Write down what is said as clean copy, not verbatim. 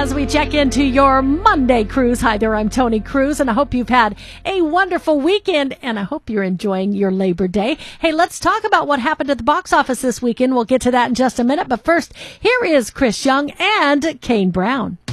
as we check into your Monday cruise. Hi there, I'm Tony Cruz, and I hope you've had a wonderful weekend, and I hope you're enjoying your Labor Day. Hey, let's talk about what happened at the box office this weekend. We'll get to that in just a minute, but first, here is Chris Young and Kane Brown.